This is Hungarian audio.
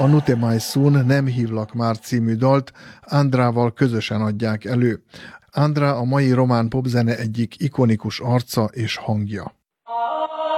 A Nute Mai Sun Nem hívlak már című dalt Andrával közösen adják elő. Andra a mai román popzene egyik ikonikus arca és hangja.